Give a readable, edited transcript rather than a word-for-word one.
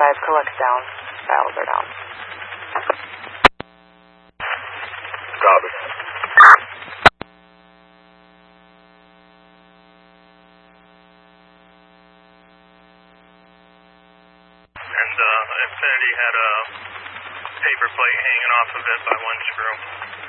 collects down. Dials are down. Copy. And Infinity had a paper plate hanging off of it by one screw.